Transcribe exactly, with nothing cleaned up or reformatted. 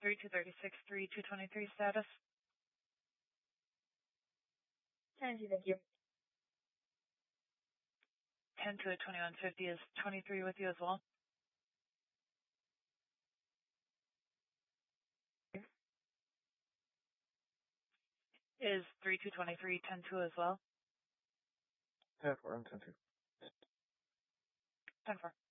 three two thirty-six, three two twenty-three status. ten two, thank you. ten two at twenty-one fifty is twenty-three with you as well. Is three two twenty-three ten two as well? ten four, I'm ten two. ten four.